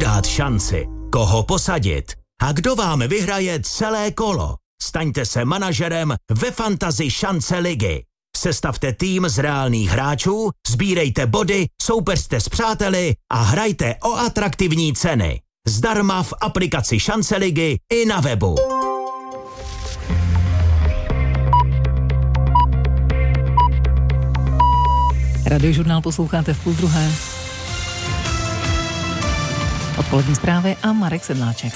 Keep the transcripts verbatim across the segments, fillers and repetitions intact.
dát šanci, koho posadit a kdo vám vyhraje celé kolo. Staňte se manažerem ve Fantasy šance ligy. Sestavte tým z reálných hráčů, sbírejte body, soupeřte s přáteli a hrajte o atraktivní ceny. Zdarma v aplikaci Šance ligy i na webu. Radiožurnál posloucháte v půl druhé. Odpolední zprávy a Marek Sedláček.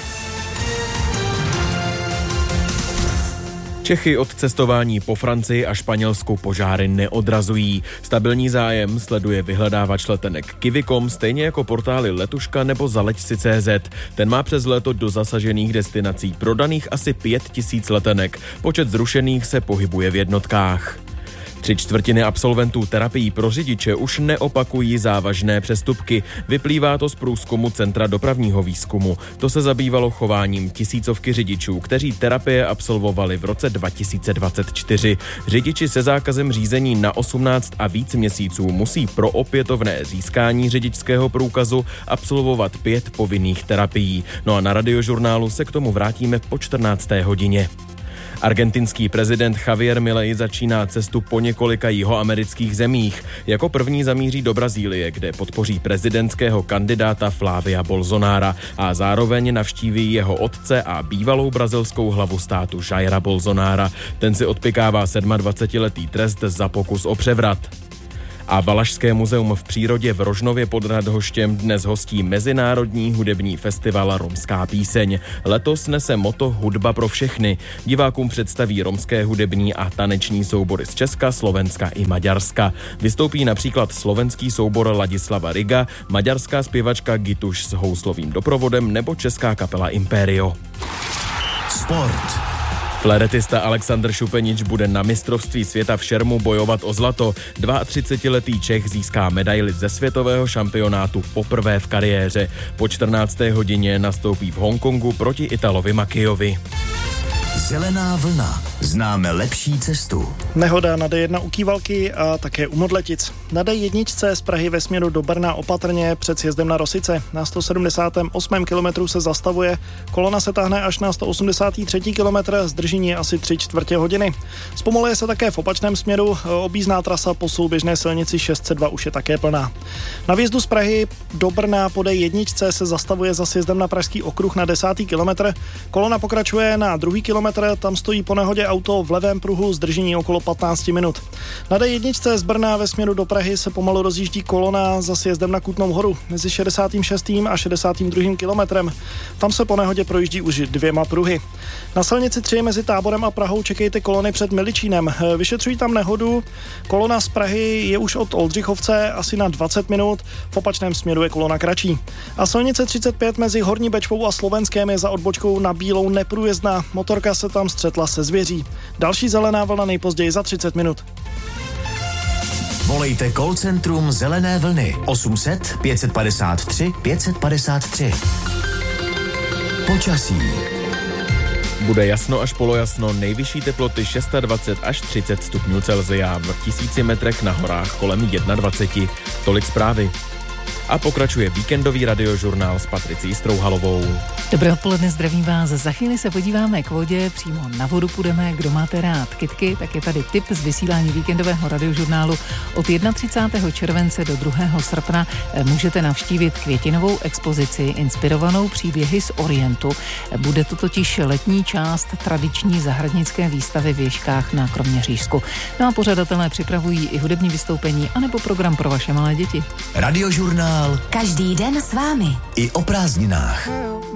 Čechy od cestování po Francii a Španělsku požáry neodrazují. Stabilní zájem sleduje vyhledávač letenek Kiwi tečka com, stejně jako portály Letuška nebo Zaleď si tečka cé zet. Ten má přes léto do zasažených destinací prodaných asi pět tisíc letenek. Počet zrušených se pohybuje v jednotkách. Tři čtvrtiny absolventů terapií pro řidiče už neopakují závažné přestupky. Vyplývá to z průzkumu Centra dopravního výzkumu. To se zabývalo chováním tisícovky řidičů, kteří terapie absolvovali v roce dva tisíce dvacet čtyři. Řidiči se zákazem řízení na osmnáct a víc měsíců musí pro opětovné získání řidičského průkazu absolvovat pět povinných terapií. No a na Radiožurnálu se k tomu vrátíme po čtrnácté hodině. Argentinský prezident Javier Milei začíná cestu po několika jihoamerických zemích. Jako první zamíří do Brazílie, kde podpoří prezidentského kandidáta Flávia Bolsonára a zároveň navštíví jeho otce a bývalou brazilskou hlavu státu Jaira Bolsonára. Ten si odpykává dvacetisedmiletý trest za pokus o převrat. A Valašské muzeum v přírodě v Rožnově pod Radhoštěm dnes hostí Mezinárodní hudební festival Romská píseň. Letos nese motto Hudba pro všechny. Divákům představí romské hudební a taneční soubory z Česka, Slovenska i Maďarska. Vystoupí například slovenský soubor Ladislava Riga, maďarská zpěvačka Gituš s houslovým doprovodem nebo česká kapela Imperio. Sport. Fléretista Alexander Šupenič bude na mistrovství světa v šermu bojovat o zlato. třicetiletý Čech získá medaili ze světového šampionátu poprvé v kariéře. Po čtrnácté hodině nastoupí v Hongkongu proti Italovi Makijovi. Zelená vlna. Známe lepší cestu. Nehoda na dé jedna u Kývalky a také u Modletic. Na dé jedna z Prahy ve směru do Brna opatrně před sjezdem na Rosice. Na sto sedmdesátém osmém kilometru se zastavuje. Kolona se táhne až na sto osmdesátý třetí kilometr, zdržení asi tři čtvrtě hodiny. Zpomaluje se také v opačném směru. Objízdná trasa po souběžné silnici šest set dva už je také plná. Na vjezdu z Prahy do Brna po dé jedna se zastavuje za sjezdem na Pražský okruh na desátý kilometr. Kolona pokračuje na druhý kilometr, tam stojí po nehodě auto v levém pruhu, zdržení okolo patnáct minut. Na dé jedna z Brna ve směru do Prahy se pomalu rozjíždí kolona za sjezdem na Kutnou Horu mezi šedesátým šestým a šedesátým druhým kilometrem. Tam se po nehodě projíždí už dvěma pruhy. Na silnici tři mezi Táborem a Prahou čekejte kolony před Miličínem. Vyšetřují tam nehodu. Kolona z Prahy je už od Oldřichovce asi na dvacet minut, v opačném směru je kolona kratší. A silnice třicet pět mezi Horní Bečvou a Slovenském je za odbočkou na Bílou neprůjezdná. Motorka se tam střetla se zvěří. Další zelená vlna nejpozději za třicet minut. Volejte call centrum Zelené vlny osm set pět padesát tři pět padesát tři. Počasí. Bude jasno až polojasno, nejvyšší teploty dvacet šest až třicet stupňů Celsia, v tisíci metrech na horách kolem dvacet jedna. Tolik zprávy. A pokračuje víkendový radiožurnál s Patricí Strouhalovou. Dobré odpoledne, zdravím vás. Za chvíli se podíváme k vodě, přímo na vodu půjdeme. Kdo máte rád kytky, tak je tady tip z vysílání víkendového radiožurnálu. Od třicátého prvního července do druhého srpna můžete navštívit květinovou expozici inspirovanou příběhy z Orientu. Bude to totiž letní část tradiční zahradnické výstavy v Ježkách na Kroměřížsku. No a pořadatelé připravují i hudební vystoupení anebo program pro vaše malé děti. Radiožurnál každý den s vámi. i o prázdninách.